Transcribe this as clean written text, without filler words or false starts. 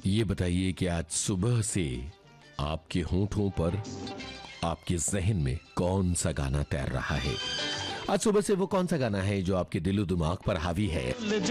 ये बताइए कि आज सुबह से आपके होंठों पर, आपके जहन में कौन सा गाना तैर रहा है? आज सुबह से वो कौन सा गाना है जो आपके दिलो दिमाग पर हावी है?